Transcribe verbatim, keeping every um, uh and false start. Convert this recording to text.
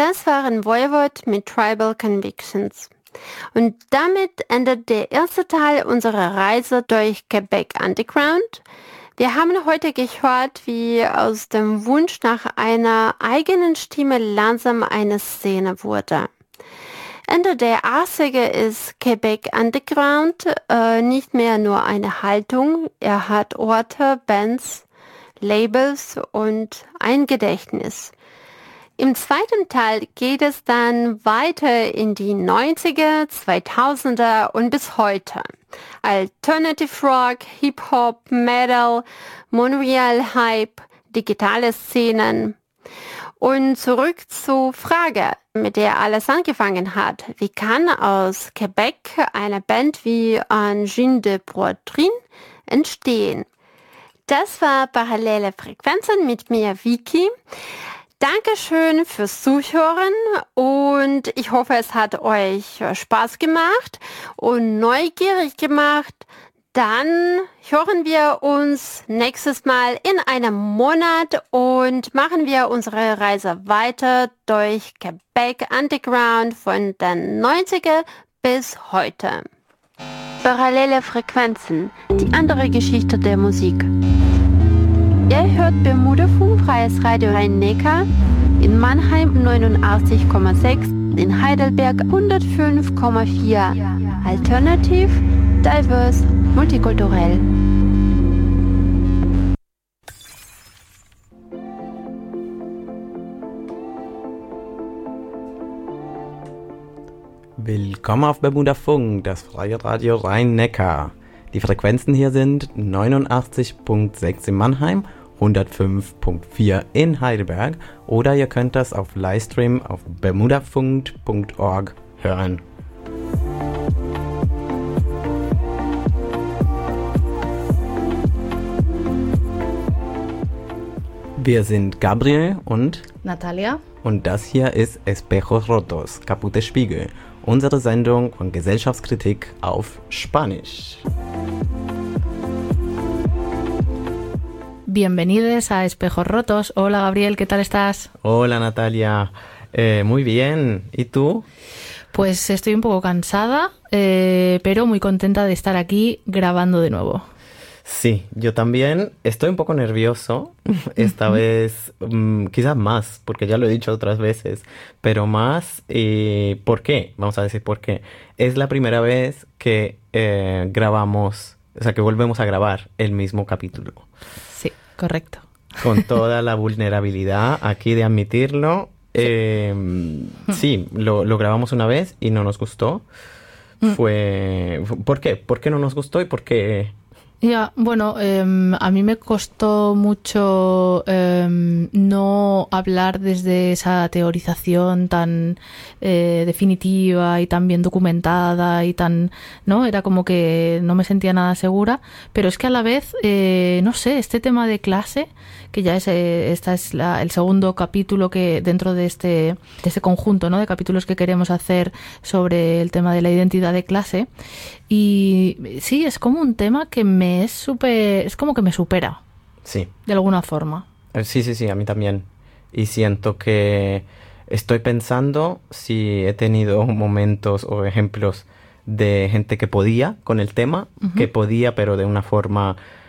Das waren Voivod mit Tribal Convictions. Und damit endet der erste Teil unserer Reise durch Quebec Underground. Wir haben heute gehört, wie aus dem Wunsch nach einer eigenen Stimme langsam eine Szene wurde. Ende der achtziger ist Quebec Underground äh, nicht mehr nur eine Haltung, er hat Orte, Bands, Labels und ein Gedächtnis. Im zweiten Teil geht es dann weiter in die neunziger, zweitausender und bis heute. Alternative Rock, Hip-Hop, Metal, Montreal Hype, digitale Szenen. Und zurück zur Frage, mit der alles angefangen hat. Wie kann aus Quebec eine Band wie Engine de Broderie entstehen? Das war Parallele Frequenzen mit mir, Vicky. Dankeschön fürs Zuhören und ich hoffe, es hat euch Spaß gemacht und neugierig gemacht. Dann hören wir uns nächstes Mal in einem Monat und machen wir unsere Reise weiter durch Quebec Underground von den neunziger bis heute. Parallele Frequenzen, die andere Geschichte der Musik. Ihr hört Bermudafunk, freies Radio Rhein-Neckar, in Mannheim neunundachtzig Komma sechs, in Heidelberg hundertfünf Komma vier. Alternativ, diverse, multikulturell. Willkommen auf Bermudafunk, das freie Radio Rhein-Neckar. Die Frequenzen hier sind neunundachtzig Komma sechs in Mannheim, hundertfünf Komma vier in Heidelberg oder ihr könnt das auf Livestream auf bermudafunk Punkt org hören. Wir sind Gabriel und Natalia und das hier ist Espejos Rotos, kaputte Spiegel, unsere Sendung von Gesellschaftskritik auf Spanisch. Bienvenidos a Espejos Rotos. Hola Gabriel, ¿qué tal estás? Hola Natalia, eh, muy bien. ¿Y tú? Pues estoy un poco cansada, eh, pero muy contenta de estar aquí grabando de nuevo. Sí, yo también estoy un poco nervioso, esta vez um, quizás más, porque ya lo he dicho otras veces, pero más, eh, ¿por qué? Vamos a decir por qué. Es la primera vez que eh, grabamos, o sea, que volvemos a grabar el mismo capítulo. Sí, correcto. Con toda la vulnerabilidad aquí de admitirlo. Eh, sí, lo, lo grabamos una vez y no nos gustó. Fue, ¿por qué? ¿Por qué no nos gustó y por qué...? Ya, bueno, eh, a mí me costó mucho eh, no hablar desde esa teorización tan eh, definitiva y tan bien documentada y tan, ¿no? Era como que no me sentía nada segura, pero es que a la vez, eh, no sé, este tema de clase, que ya es, eh, esta es la, el segundo capítulo que dentro de este, de este conjunto, ¿no? De capítulos que queremos hacer sobre el tema de la identidad de clase. Y sí, es como un tema que me es súper, es como que me supera. Sí. De alguna forma. Sí, sí, sí, a mí también. Y siento que estoy pensando si he tenido momentos o ejemplos de gente que podía con el tema, uh-huh. que podía, pero de una forma